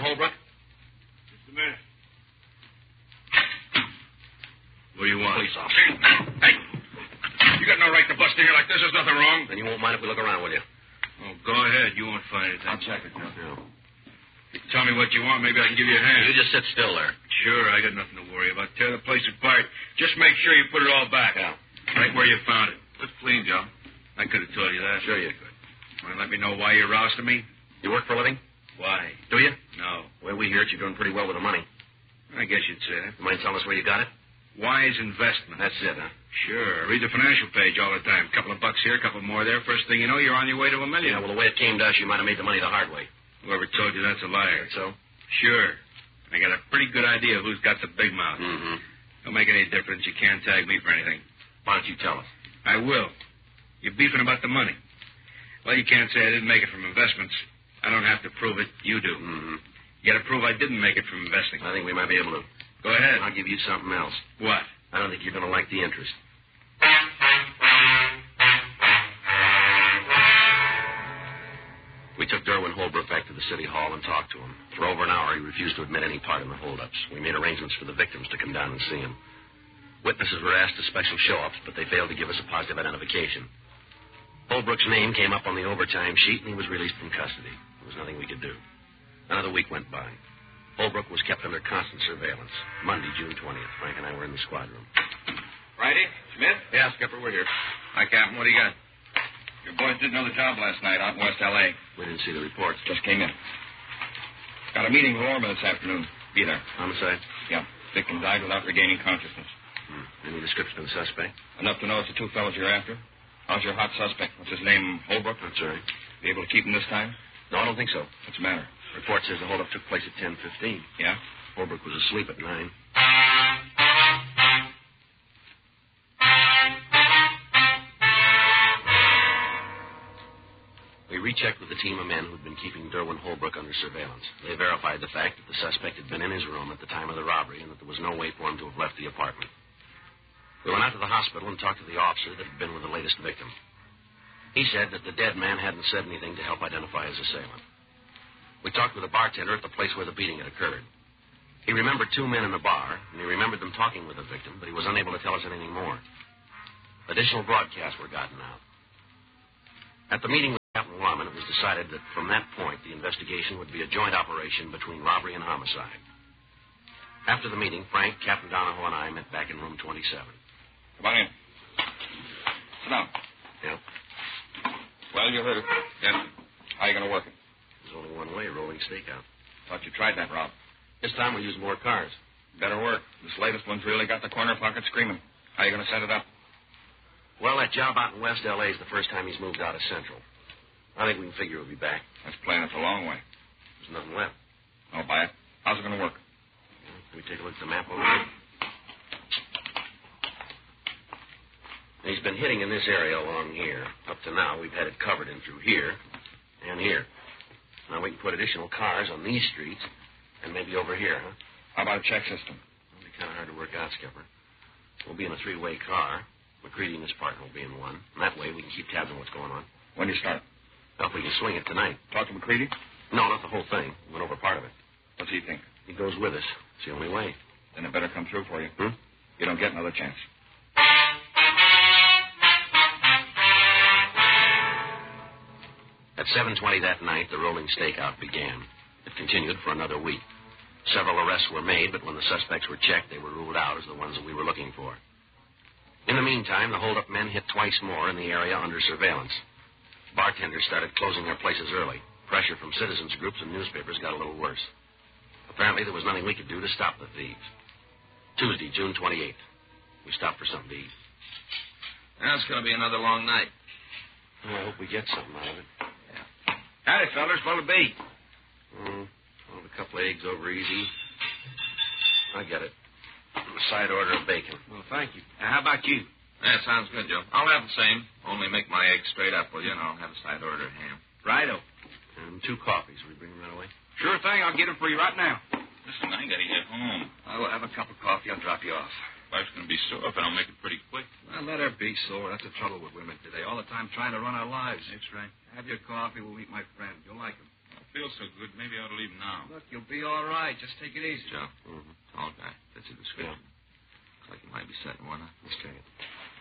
Holbrook? Just a minute. What do you want? Police officer. Hey! You got no right to bust in here like this. There's nothing wrong. Then you won't mind if we look around, will you? Oh, go ahead. You won't find anything. I'll check it, Joe. You can tell me what you want. Maybe I can give you a hand. You just sit still there. Sure, I got nothing to worry about. Tear the place apart. Just make sure you put it all back. Yeah. Right where you found it. It's clean, Joe. I could have told you that. Sure you could. Want to let me know why you're rousting me? You work for a living? Why? Do you? No. Well, we hear it. You're doing pretty well with the money. I guess you'd say that. You mind telling us where you got it? Wise investment. That's it, huh? Sure. I read the financial page all the time. A couple of bucks here, a couple more there. First thing you know, you're on your way to $1 million. Yeah, well, the way it came to us, you might have made the money the hard way. Whoever told you that's a liar. So? Sure. I got a pretty good idea who's got the big mouth. Mm-hmm. Don't make any difference. You can't tag me for anything. Why don't you tell us? I will. You're beefing about the money. Well, you can't say I didn't make it from investments. I don't have to prove it. You do. Mm-hmm. You got to prove I didn't make it from investing. I think we might be able to. Go ahead. I'll give you something else. What? I don't think you're going to like the interest. We took Derwin Holbrook back to the city hall and talked to him. For over an hour, he refused to admit any part in the holdups. We made arrangements for the victims to come down and see him. Witnesses were asked to special show-ups, but they failed to give us a positive identification. Holbrook's name came up on the overtime sheet, and he was released from custody. There was nothing we could do. Another week went by. Holbrook was kept under constant surveillance. Monday, June 20th. Frank and I were in the squad room. Righty? Smith? Yeah, Skipper, we're here. Hi, Captain. What do you got? Your boys did another job last night out in West L.A. We didn't see the reports. Just came in. Got a meeting with Lorma this afternoon. Be there. Homicide? Yeah. Victim died without regaining consciousness. Any description of the suspect? Enough to know it's the two fellows you're after. How's your hot suspect? What's his name? Holbrook? That's right. Be able to keep him this time? No, I don't think so. What's the matter? Report says the holdup took place at 10:15. Yeah? Holbrook was asleep at 9. We rechecked with the team of men who'd been keeping Derwin Holbrook under surveillance. They verified the fact that the suspect had been in his room at the time of the robbery and that there was no way for him to have left the apartment. We went out to the hospital and talked to the officer that had been with the latest victim. He said that the dead man hadn't said anything to help identify his assailant. We talked with the bartender at the place where the beating had occurred. He remembered two men in the bar, and he remembered them talking with the victim, but he was unable to tell us anything more. Additional broadcasts were gotten out. At the meeting with Captain Lorman, it was decided that from that point, the investigation would be a joint operation between robbery and homicide. After the meeting, Frank, Captain Donahoe, and I met back in room 27. Come on in. Sit down. Yeah? Well, you heard it. Yes. How are you going to work it? There's only one way, rolling stakeout. Thought you tried that, Rob. This time we'll use more cars. Better work. This latest one's really got the corner pocket screaming. How are you going to set it up? Well, that job out in West L.A. is the first time he's moved out of Central. I think we can figure he'll be back. That's playing it the long way. There's nothing left. I'll buy it. How's it going to work? Can we take a look at the map over here? He's been hitting in this area along here. Up to now, we've had it covered in through here and here. Now we can put additional cars on these streets and maybe over here, huh? How about a check system? It'll be kind of hard to work out, Skipper. We'll be in a three-way car. McCready and his partner will be in one. And that way we can keep tabs on what's going on. When do you start? Well, if we can swing it tonight. Talk to McCready? No, not the whole thing. We went over part of it. What's he think? He goes with us. It's the only way. Then it better come through for you. You don't get another chance. At 7:20 that night, the rolling stakeout began. It continued for another week. Several arrests were made, but when the suspects were checked, they were ruled out as the ones that we were looking for. In the meantime, the hold-up men hit twice more in the area under surveillance. Bartenders started closing their places early. Pressure from citizens groups and newspapers got a little worse. Apparently, there was nothing we could do to stop the thieves. Tuesday, June 28th. We stopped for something to eat. Now it's going to be another long night. Well, I hope we get something out of it. Howdy, fellas. What'll it be? Well, a couple of eggs over easy. I get it. A side order of bacon. Well, thank you. Now, how about you? That sounds good, Joe. I'll have the same. Only make my eggs straight up, will you? And I'll have a side order of ham. Righto. And 2 coffees. Will you bring them right away? Sure thing. I'll get them for you right now. Listen, I got to get home. I'll have a cup of coffee. I'll drop you off. Wife's going to be sore if I don't make it pretty quick. Well, let her be sore. That's the trouble with women today. All the time trying to run our lives. That's right. Have your coffee. We'll meet my friend. You'll like him. feel so good. Maybe I ought to leave now. Look, you'll be all right. Just take it easy. Joe. Mm-hmm. Tall guy. That's a description. Looks like he might be setting one up. Let's take it.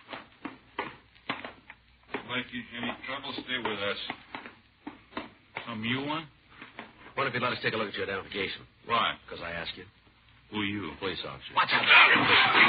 If you any trouble, stay with us. Some you want? What if you let us take a look at your identification? Why? Because I asked you. Who are you? Police officer. Watch out.